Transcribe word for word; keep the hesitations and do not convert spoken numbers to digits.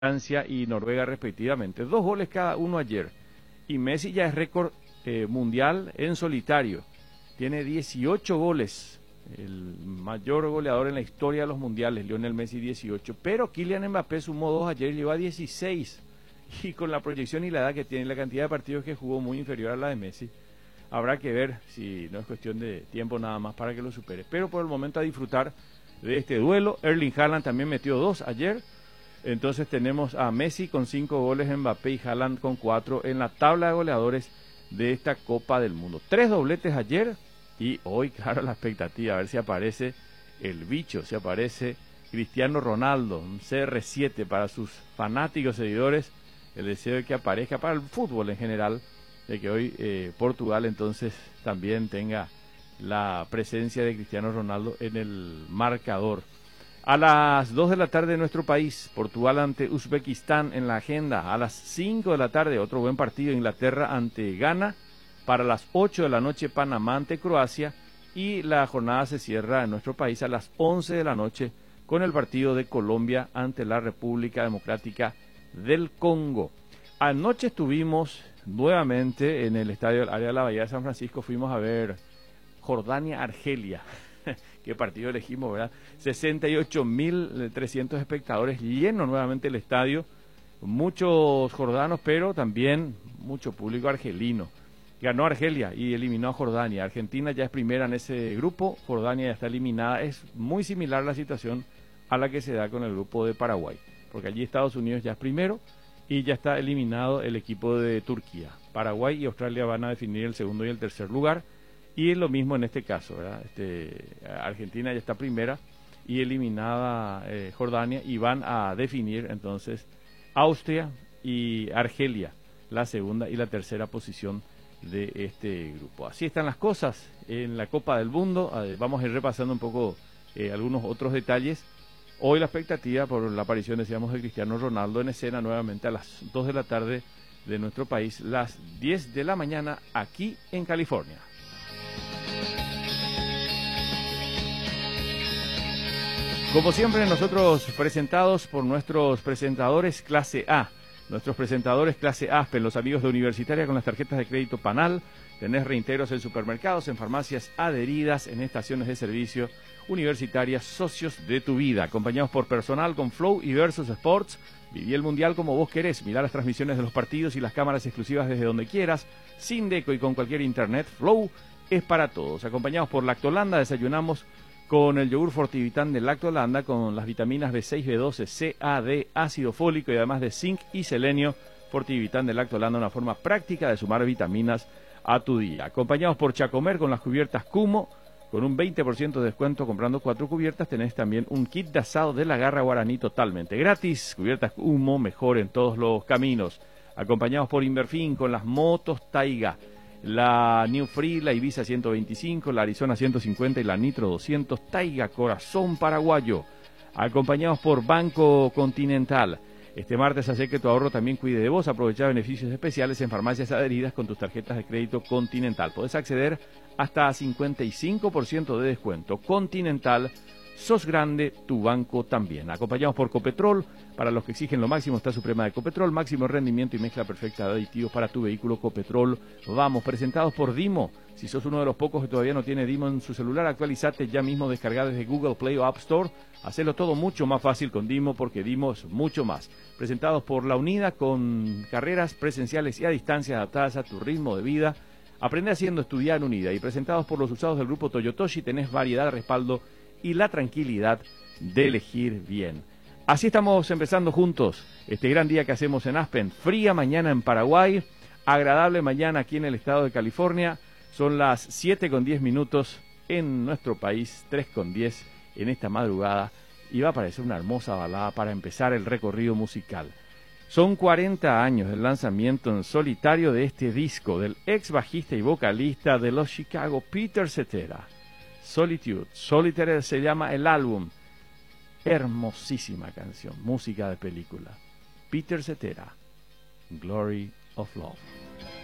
Francia y Noruega respectivamente. Dos goles cada uno ayer. Y Messi ya es récord eh, mundial en solitario. Tiene dieciocho goles. El mayor goleador en la historia de los mundiales, Lionel Messi, dieciocho. Pero Kylian Mbappé sumó dos ayer y lleva dieciséis. Y con la proyección y la edad que tiene, la cantidad de partidos que jugó muy inferior a la de Messi, habrá que ver si no es cuestión de tiempo nada más para que lo supere. Pero por el momento a disfrutar de este duelo. Erling Haaland también metió dos ayer. Entonces tenemos a Messi con cinco goles, Mbappé y Haaland con cuatro en la tabla de goleadores de esta Copa del Mundo. Tres dobletes ayer y hoy, claro, la expectativa, a ver si aparece el bicho, si aparece Cristiano Ronaldo, un C R siete para sus fanáticos seguidores, el deseo de que aparezca para el fútbol en general, de que hoy eh, Portugal entonces también tenga la presencia de Cristiano Ronaldo en el marcador. A las dos de la tarde en nuestro país, Portugal ante Uzbekistán en la agenda. A las cinco de la tarde, otro buen partido, Inglaterra ante Ghana. Para las ocho de la noche, Panamá ante Croacia. Y la jornada se cierra en nuestro país a las once de la noche con el partido de Colombia ante la República Democrática del Congo. Anoche estuvimos nuevamente en el estadio del área de la Bahía de San Francisco. Fuimos a ver Jordania-Argelia. Qué partido elegimos, ¿verdad? sesenta y ocho mil trescientos espectadores, lleno nuevamente el estadio, muchos jordanos, pero también mucho público argelino. Ganó Argelia y eliminó a Jordania. Argentina ya es primera en ese grupo, Jordania ya está eliminada. Es muy similar la situación a la que se da con el grupo de Paraguay, porque allí Estados Unidos ya es primero y ya está eliminado el equipo de Turquía. Paraguay y Australia van a definir el segundo y el tercer lugar. Y es lo mismo en este caso, ¿verdad? Este, Argentina ya está primera y eliminada eh, Jordania, y van a definir entonces Austria y Argelia, la segunda y la tercera posición de este grupo. Así están las cosas en la Copa del Mundo. Vamos a ir repasando un poco eh, algunos otros detalles. Hoy la expectativa por la aparición, decíamos, de Cristiano Ronaldo en escena nuevamente a las dos de la tarde de nuestro país, las diez de la mañana aquí en California. Como siempre, nosotros presentados por nuestros presentadores clase A. Nuestros presentadores clase Aspen, los amigos de Universitaria con las tarjetas de crédito Panal. Tenés reintegros en supermercados, en farmacias adheridas, en estaciones de servicio universitarias, socios de tu vida. Acompañados por personal con Flow y Versus Sports. Viví el Mundial como vos querés. Mirá las transmisiones de los partidos y las cámaras exclusivas desde donde quieras. Sin deco y con cualquier internet, Flow es para todos. Acompañados por Lactolanda, desayunamos con el yogur Fortivitán de Lactolanda, con las vitaminas B seis, B doce, C, A, D, ácido fólico y además de zinc y selenio. Fortivitán de Lactolanda, una forma práctica de sumar vitaminas a tu día. Acompañados por Chacomer con las cubiertas Cumo, con un veinte por ciento de descuento comprando cuatro cubiertas. Tenés también un kit de asado de la Garra Guaraní totalmente gratis. Cubiertas Cumo, mejor en todos los caminos. Acompañados por Inverfin con las motos Taiga, la New Free, la Ibiza ciento veinticinco, la Arizona ciento cincuenta y la Nitro doscientos, Taiga Corazón Paraguayo. Acompañados por Banco Continental. Este martes hace que tu ahorro también cuide de vos. Aprovecha beneficios especiales en farmacias adheridas con tus tarjetas de crédito Continental. Podés acceder hasta a cincuenta y cinco por ciento de descuento. Continental, sos grande, tu banco también. Acompañados por Copetrol. Para los que exigen lo máximo está Suprema de Copetrol. Máximo rendimiento y mezcla perfecta de aditivos para tu vehículo Copetrol. Vamos, presentados por Dimo. Si sos uno de los pocos que todavía no tiene Dimo en su celular, actualizate ya mismo, descarga desde Google Play o App Store. Hacelo todo mucho más fácil con Dimo, porque Dimo es mucho más. Presentados por La Unida, con carreras presenciales y a distancia adaptadas a tu ritmo de vida. Aprende haciendo, estudiar en Unida. Y presentados por los usados del grupo Toyotoshi, tenés variedad, respaldo y la tranquilidad de elegir bien. Así estamos empezando juntos este gran día que hacemos en Aspen. Fría mañana en Paraguay, agradable mañana aquí en el estado de California. Son las siete con diez minutos en nuestro país, tres con diez en esta madrugada. Y va a parecer una hermosa balada para empezar el recorrido musical. Son cuarenta años del lanzamiento en solitario de este disco del ex bajista y vocalista de los Chicago, Peter Cetera. Solitude, Solitaire se llama el álbum. Hermosísima canción, música de película. Peter Cetera, Glory of Love.